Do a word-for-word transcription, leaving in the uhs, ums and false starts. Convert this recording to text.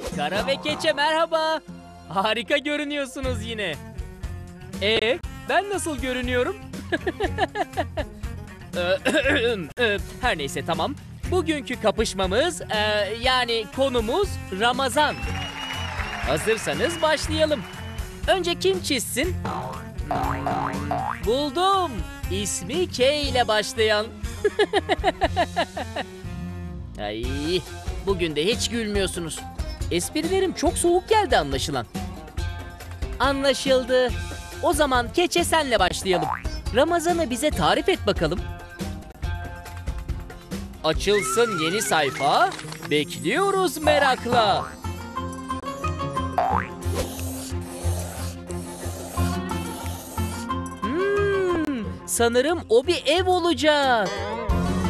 Kara ve Keçe merhaba. Harika görünüyorsunuz yine. Ee, ben nasıl görünüyorum? Ee, Her neyse tamam. Bugünkü kapışmamız e, yani konumuz Ramazan. Hazırsanız başlayalım. Önce kim çizsin? Buldum. İsmi K ile başlayan. Ay, bugün de hiç gülmüyorsunuz. Esprilerim çok soğuk geldi anlaşılan. Anlaşıldı. O zaman Keçe senle başlayalım. Ramazan'ı bize tarif et bakalım. Açılsın yeni sayfa. Bekliyoruz merakla. Hmm, sanırım o bir ev olacak.